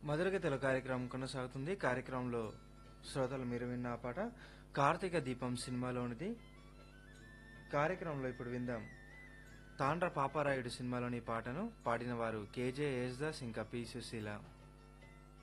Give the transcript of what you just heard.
మధురగతిలో కార్యక్రమం కొనసాగుతుంది. కార్యక్రమంలో శ్రోతలు మీరు విన్న ఆ పాట కార్తీక దీపం సినిమాలోనిది. కార్యక్రమంలో ఇప్పుడు విందాం తాండ్ర పాపారాయుడు సినిమాలోని పాటను పాడిన వారు కేజే యేసుదాస్ ఇంకా పి సుశీల.